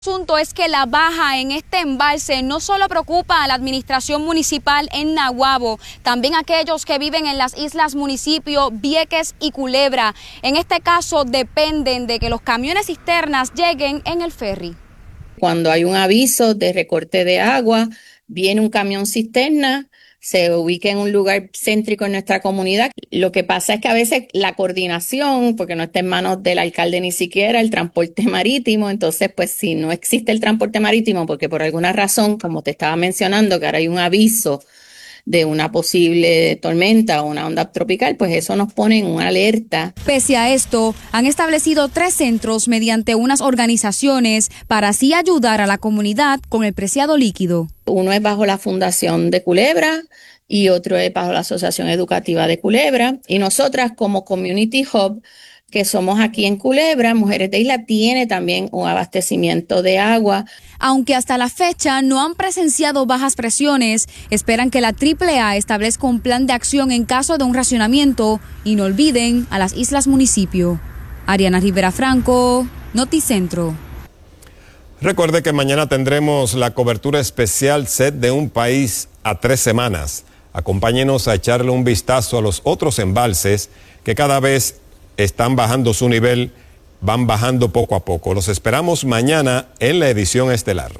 El asunto es que la baja en este embalse no solo preocupa a la administración municipal en Naguabo, también a aquellos que viven en las islas municipio Vieques y Culebra. En este caso dependen de que los camiones cisternas lleguen en el ferry. Cuando hay un aviso de recorte de agua, viene un camión cisterna, se ubica en un lugar céntrico en nuestra comunidad. Lo que pasa es que a veces la coordinación, porque no está en manos del alcalde ni siquiera, el transporte marítimo, entonces pues si no existe el transporte marítimo, porque por alguna razón, como te estaba mencionando, que ahora hay un aviso de una posible tormenta o una onda tropical, pues eso nos pone en una alerta. Pese a esto, han establecido 3 centros mediante unas organizaciones para así ayudar a la comunidad con el preciado líquido. Uno es bajo la Fundación de Culebra y otro es bajo la Asociación Educativa de Culebra. Y nosotras como Community Hub, que somos aquí en Culebra, Mujeres de Isla tiene también un abastecimiento de agua. Aunque hasta la fecha no han presenciado bajas presiones, esperan que la AAA establezca un plan de acción en caso de un racionamiento y no olviden a las islas municipio. Ariana Rivera Franco, Noticentro. Recuerde que mañana tendremos la cobertura especial Set de un país a 3 semanas. Acompáñenos a echarle un vistazo a los otros embalses que cada vez están bajando su nivel, van bajando poco a poco. Los esperamos mañana en la edición estelar.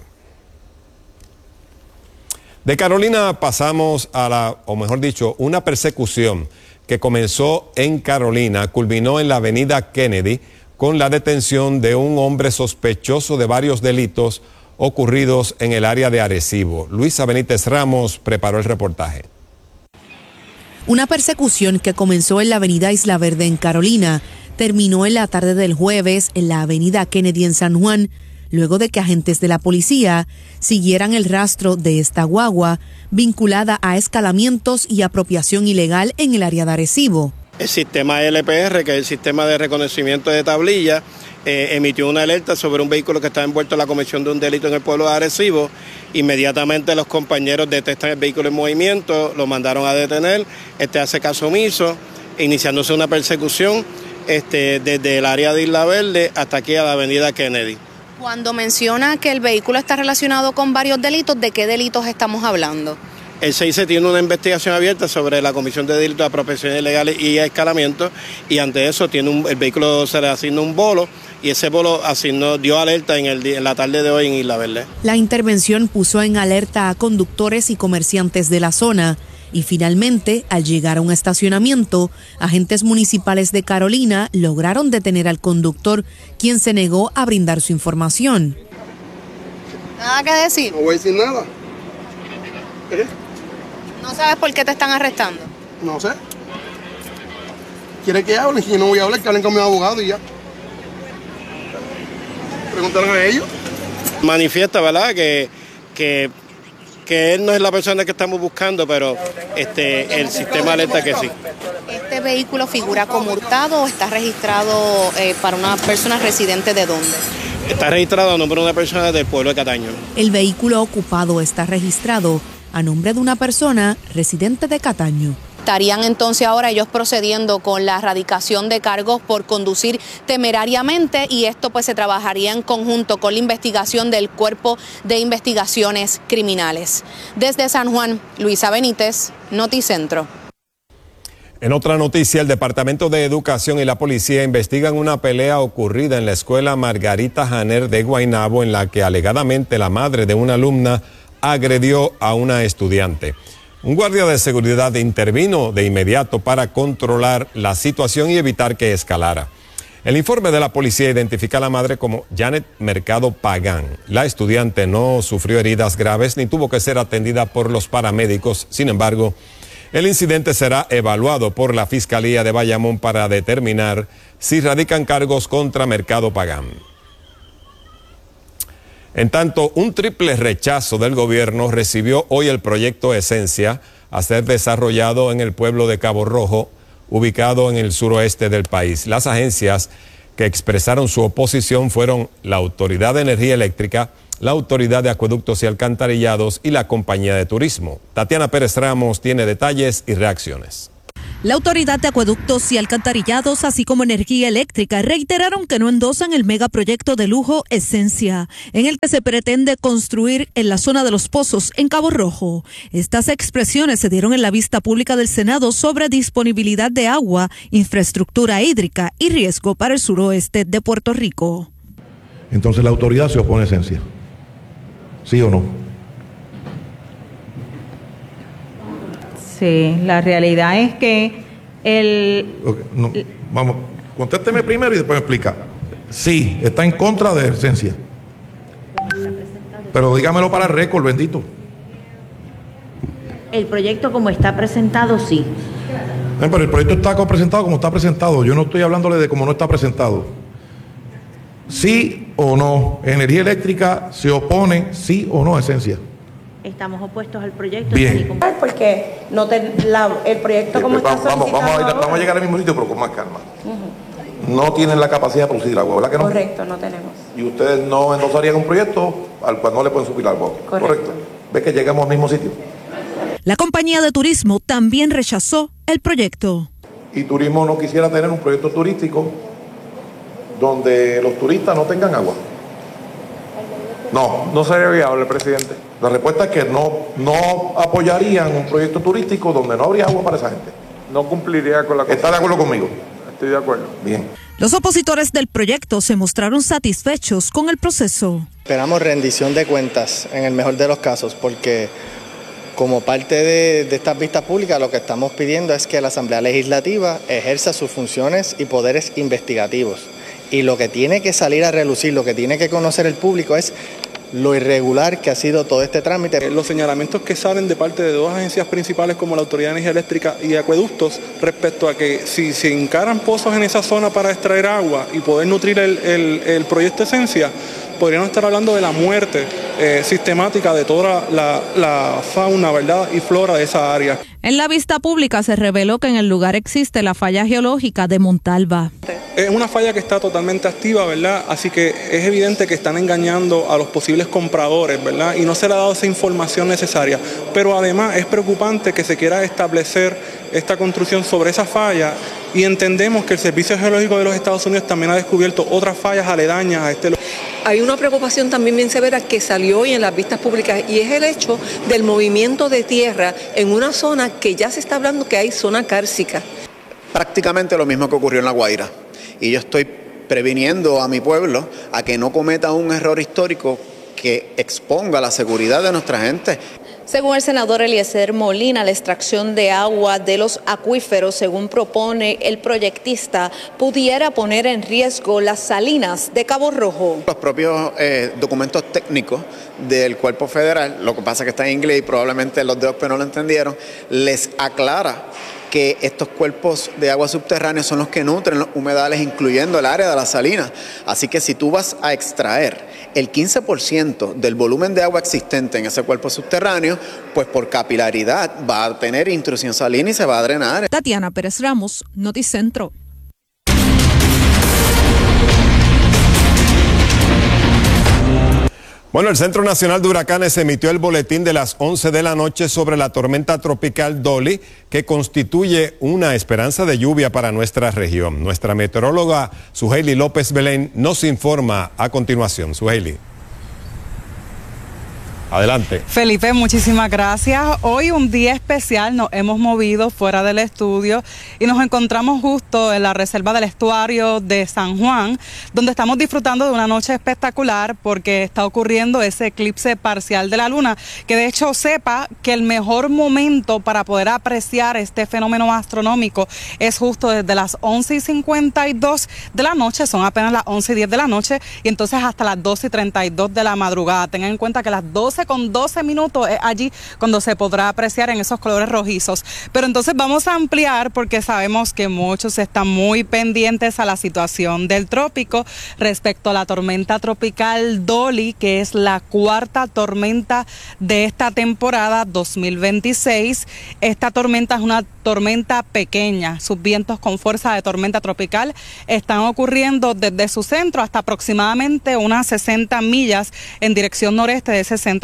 De Carolina pasamos a una persecución que comenzó en Carolina, culminó en la avenida Kennedy con la detención de un hombre sospechoso de varios delitos ocurridos en el área de Arecibo. Luisa Benítez Ramos preparó el reportaje. Una persecución que comenzó en la avenida Isla Verde en Carolina terminó en la tarde del jueves en la avenida Kennedy en San Juan, luego de que agentes de la policía siguieran el rastro de esta guagua vinculada a escalamientos y apropiación ilegal en el área de Arecibo. El sistema LPR, que es el sistema de reconocimiento de tablilla, emitió una alerta sobre un vehículo que estaba envuelto en la comisión de un delito en el pueblo de Arecibo. Inmediatamente los compañeros detectan el vehículo en movimiento, lo mandaron a detener, hace caso omiso, iniciándose una persecución desde el área de Isla Verde hasta aquí a la avenida Kennedy. Cuando menciona que el vehículo está relacionado con varios delitos, ¿de qué delitos estamos hablando? El 6 tiene una investigación abierta sobre la comisión de delitos de apropiación ilegal y escalamiento, y ante eso el vehículo se le asigna un bolo y ese bolo dio alerta en la tarde de hoy en Isla Verde. La intervención puso en alerta a conductores y comerciantes de la zona y finalmente, al llegar a un estacionamiento, agentes municipales de Carolina lograron detener al conductor, quien se negó a brindar su información. Nada que decir. No voy a decir nada. ¿No sabes por qué te están arrestando? No sé. ¿Quiere que hable? Si yo no voy a hablar, que hablen con mi abogado y ya. Preguntaron a ellos. Manifiesta, ¿verdad? Que él no es la persona que estamos buscando, pero el sistema alerta que sí. ¿Este vehículo figura como hurtado o está registrado para una persona residente de dónde? Está registrado a nombre de una persona del pueblo de Cataño. El vehículo ocupado está registrado a nombre de una persona residente de Cataño. Estarían entonces ahora ellos procediendo con la erradicación de cargos por conducir temerariamente, y esto pues se trabajaría en conjunto con la investigación del Cuerpo de Investigaciones Criminales. Desde San Juan, Luisa Benítez, Noticentro. En otra noticia, el Departamento de Educación y la policía investigan una pelea ocurrida en la escuela Margarita Janer de Guaynabo, en la que alegadamente la madre de una alumna agredió a una estudiante. Un guardia de seguridad intervino de inmediato para controlar la situación y evitar que escalara. El informe de la policía identifica a la madre como Janet Mercado Pagán. La estudiante no sufrió heridas graves ni tuvo que ser atendida por los paramédicos. Sin embargo, el incidente será evaluado por la Fiscalía de Bayamón para determinar si radican cargos contra Mercado Pagán. En tanto, un triple rechazo del gobierno recibió hoy el proyecto Esencia a ser desarrollado en el pueblo de Cabo Rojo, ubicado en el suroeste del país. Las agencias que expresaron su oposición fueron la Autoridad de Energía Eléctrica, la Autoridad de Acueductos y Alcantarillados y la Compañía de Turismo. Tatiana Pérez Ramos tiene detalles y reacciones. La Autoridad de Acueductos y Alcantarillados, así como Energía Eléctrica, reiteraron que no endosan el megaproyecto de lujo Esencia, en el que se pretende construir en la zona de Los Pozos, en Cabo Rojo. Estas expresiones se dieron en la vista pública del Senado sobre disponibilidad de agua, infraestructura hídrica y riesgo para el suroeste de Puerto Rico. Entonces la autoridad se opone a Esencia, ¿sí o no? Sí, la realidad es que Vamos, contésteme primero y después me explica. Sí, está en contra de Esencia. Pero dígamelo para el récord, bendito. El proyecto como está presentado, sí. Pero el proyecto está presentado como está presentado. Yo no estoy hablándole de cómo no está presentado. ¿Sí o no? Energía Eléctrica se opone, sí o no, a Esencia. Estamos opuestos al proyecto. Bien. Porque el proyecto como está solicitado vamos a llegar al mismo sitio, pero con más calma. No tienen la capacidad de producir agua, ¿verdad que no? Correcto, no tenemos. Y ustedes no endosarían un proyecto al cual no le pueden subir agua. Correcto. ¿Ves que llegamos al mismo sitio? La compañía de turismo también rechazó el proyecto. Y turismo no quisiera tener un proyecto turístico donde los turistas no tengan agua. No sería viable, presidente. La respuesta es que no apoyarían un proyecto turístico donde no habría agua para esa gente. No cumpliría con la... ¿Está de acuerdo conmigo? Estoy de acuerdo. Bien. Los opositores del proyecto se mostraron satisfechos con el proceso. Esperamos rendición de cuentas en el mejor de los casos, porque como parte de estas vistas públicas lo que estamos pidiendo es que la Asamblea Legislativa ejerza sus funciones y poderes investigativos. Y lo que tiene que salir a relucir, lo que tiene que conocer el público es lo irregular que ha sido todo este trámite. Los señalamientos que salen de parte de dos agencias principales como la Autoridad de Energía Eléctrica y Acueductos respecto a que si se encaran pozos en esa zona para extraer agua y poder nutrir el proyecto Esencia, podríamos estar hablando de la muerte sistemática de toda la fauna, ¿verdad?, y flora de esa área. En la vista pública se reveló que en el lugar existe la falla geológica de Montalva. Es una falla que está totalmente activa, ¿verdad? Así que es evidente que están engañando a los posibles compradores, ¿verdad? Y no se le ha dado esa información necesaria. Pero además es preocupante que se quiera establecer esta construcción sobre esa falla y entendemos que el Servicio Geológico de los Estados Unidos también ha descubierto otras fallas aledañas a este lugar. Hay una preocupación también bien severa que salió hoy en las vistas públicas y es el hecho del movimiento de tierra en una zona que ya se está hablando que hay zona cárcica. Prácticamente lo mismo que ocurrió en La Guaira. Y yo estoy previniendo a mi pueblo a que no cometa un error histórico que exponga la seguridad de nuestra gente. Según el senador Eliezer Molina, la extracción de agua de los acuíferos, según propone el proyectista, pudiera poner en riesgo las salinas de Cabo Rojo. Los propios documentos técnicos del Cuerpo Federal, lo que pasa es que está en inglés y probablemente los de OSPE no lo entendieron, les aclara que estos cuerpos de agua subterráneos son los que nutren los humedales, incluyendo el área de las salinas. Así que si tú vas a extraer el 15% del volumen de agua existente en ese cuerpo subterráneo, pues por capilaridad va a tener intrusión salina y se va a drenar. Tatiana Pérez Ramos, Noticentro. Bueno, el Centro Nacional de Huracanes emitió el boletín de las 11 de la noche sobre la tormenta tropical Dolly, que constituye una esperanza de lluvia para nuestra región. Nuestra meteoróloga Suheili López Belén nos informa a continuación. Suheili. Adelante. Felipe, muchísimas gracias. Hoy un día especial, nos hemos movido fuera del estudio y nos encontramos justo en la reserva del estuario de San Juan, donde estamos disfrutando de una noche espectacular porque está ocurriendo ese eclipse parcial de la luna, que de hecho sepa que el mejor momento para poder apreciar este fenómeno astronómico es justo desde las 11:52 de la noche, son apenas las 11:10 de la noche, y entonces hasta las 12:32 de la madrugada. Tengan en cuenta que las 12:12 es allí cuando se podrá apreciar en esos colores rojizos. Pero entonces vamos a ampliar porque sabemos que muchos están muy pendientes a la situación del trópico respecto a la tormenta tropical Dolly, que es la cuarta tormenta de esta temporada 2026. Esta tormenta es una tormenta pequeña, sus vientos con fuerza de tormenta tropical están ocurriendo desde su centro hasta aproximadamente unas 60 millas en dirección noreste de ese centro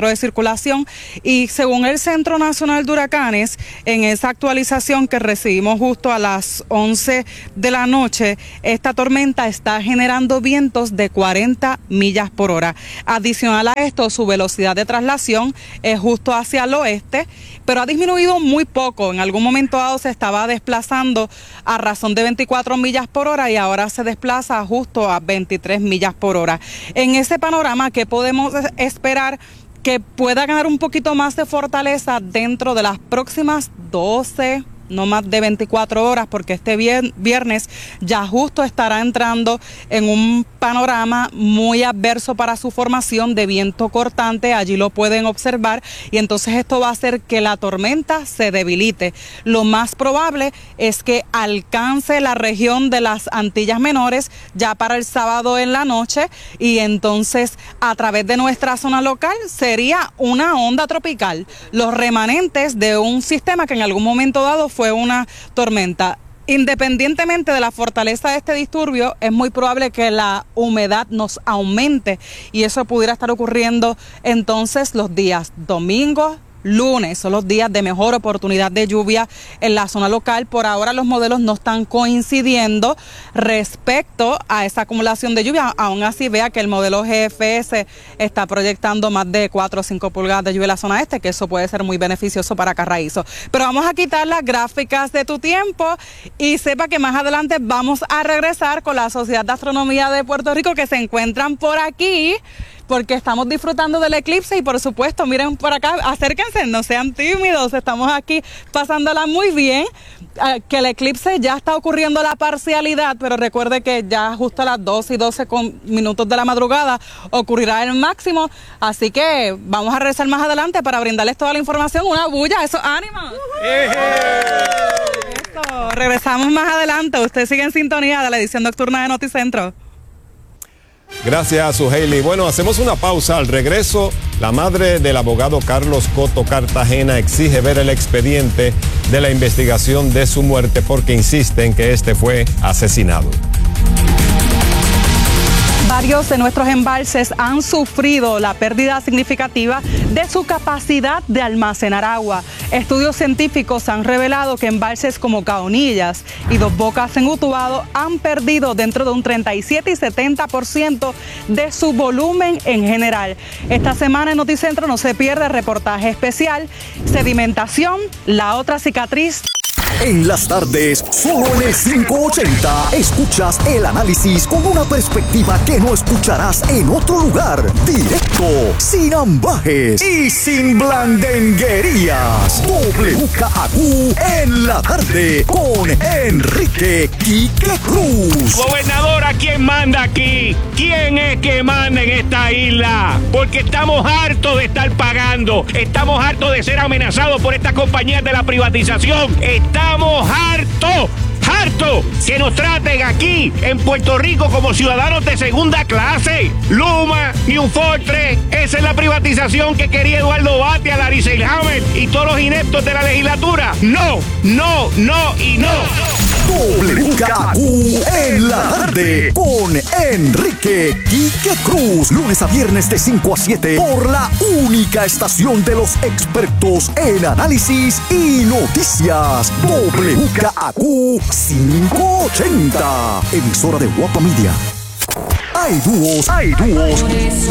centro de circulación. Y según el Centro Nacional de Huracanes, en esa actualización que recibimos justo a las 11 de la noche, esta tormenta está generando vientos de 40 millas por hora. Adicional a esto, su velocidad de traslación es justo hacia el oeste, pero ha disminuido muy poco. En algún momento dado se estaba desplazando a razón de 24 millas por hora y ahora se desplaza justo a 23 millas por hora. En ese panorama, ¿qué podemos esperar? Que pueda ganar un poquito más de fortaleza dentro de las próximas 12, no más de 24 horas, porque este viernes ya justo estará entrando en un panorama muy adverso para su formación de viento cortante. Allí lo pueden observar, y entonces esto va a hacer que la tormenta se debilite. Lo más probable es que alcance la región de las Antillas Menores ya para el sábado en la noche, y entonces a través de nuestra zona local sería una onda tropical, los remanentes de un sistema que en algún momento dado fue una tormenta. Independientemente de la fortaleza de este disturbio, es muy probable que la humedad nos aumente, y eso pudiera estar ocurriendo entonces los días domingo, lunes, son los días de mejor oportunidad de lluvia en la zona local. Por ahora los modelos no están coincidiendo respecto a esa acumulación de lluvia. Aún así, vea que el modelo GFS está proyectando más de 4 o 5 pulgadas de lluvia en la zona este, que eso puede ser muy beneficioso para Carraízo. Pero vamos a quitar las gráficas de tu tiempo y sepa que más adelante vamos a regresar con la Sociedad de Astronomía de Puerto Rico, que se encuentran por aquí, porque estamos disfrutando del eclipse. Y por supuesto, miren por acá, acérquense, no sean tímidos, estamos aquí pasándola muy bien, que el eclipse ya está ocurriendo la parcialidad, pero recuerde que ya justo a las 2:12 de la madrugada ocurrirá el máximo, así que vamos a regresar más adelante para brindarles toda la información. Una bulla, eso, ánimo. Eso, regresamos más adelante, usted sigue en sintonía de la edición nocturna de Noticentro. Gracias, Suheili. Bueno, hacemos una pausa. Al regreso, la madre del abogado Carlos Coto Cartagena exige ver el expediente de la investigación de su muerte porque insiste en que este fue asesinado. Varios de nuestros embalses han sufrido la pérdida significativa de su capacidad de almacenar agua. Estudios científicos han revelado que embalses como Caonillas y Dos Bocas en Utuado han perdido dentro de un 37 y 70% de su volumen en general. Esta semana en Noticentro no se pierde reportaje especial, sedimentación, la otra cicatriz. En las tardes, solo en el 580, escuchas el análisis con una perspectiva que no escucharás en otro lugar. Directo, sin ambajes y sin blandenguerías. WKAQ en la tarde con Enrique Quique Cruz. Gobernadora, ¿quién manda aquí? ¿Quién es que manda en esta isla? Porque estamos hartos de estar pagando. Estamos hartos de ser amenazados por estas compañías de la privatización. Estamos hartos que nos traten aquí en Puerto Rico como ciudadanos de segunda clase. Luma, New Fortress, esa es la privatización que quería Eduardo Batia, Larry Selhammer y todos los ineptos de la legislatura. No, no, no y no. WKAQ en la tarde con Enrique Quique Cruz. Lunes a viernes de 5 a 7 por la única estación de los expertos en análisis y noticias. WKAQ 580. Emisora de Guapa Media. Hay dúos